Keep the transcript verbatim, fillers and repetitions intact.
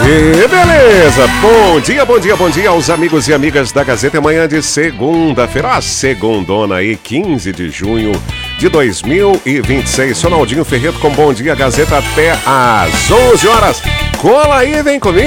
E beleza, bom dia, bom dia, bom dia aos amigos e amigas da Gazeta. Manhã de segunda-feira, a segundona aí, quinze de junho de dois mil e vinte e seis. Sonaldinho Ferreto com Bom Dia Gazeta até às onze horas. Cola aí, vem comigo.